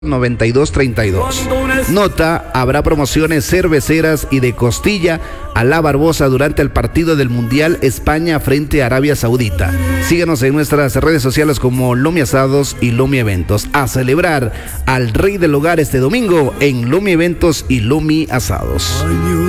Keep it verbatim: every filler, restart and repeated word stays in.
noventa y dos treinta y dos. Nota: habrá promociones cerveceras y de costilla a la Barbosa durante el partido del Mundial España frente a Arabia Saudita. Síguenos en nuestras redes sociales como Lomi Asados y Lomi Eventos. A celebrar al rey del hogar este domingo en Lomi Eventos y Lomi Asados.